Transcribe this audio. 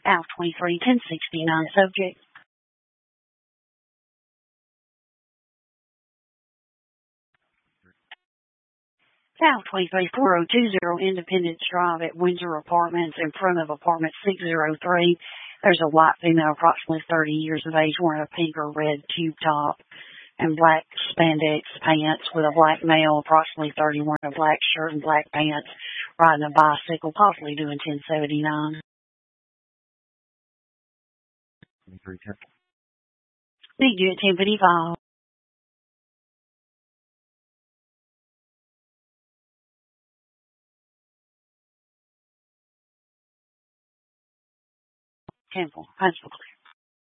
Alf 23 1069 subject. Alf 23 4020 Independence Drive at Windsor Apartments in front of apartment 603. There's a white female approximately 30 years of age wearing a pink or red tube top and black spandex pants with a black male approximately 30 wearing a black shirt and black pants riding a bicycle, possibly doing 1079. Big you at 1055. Temple, Huntsville.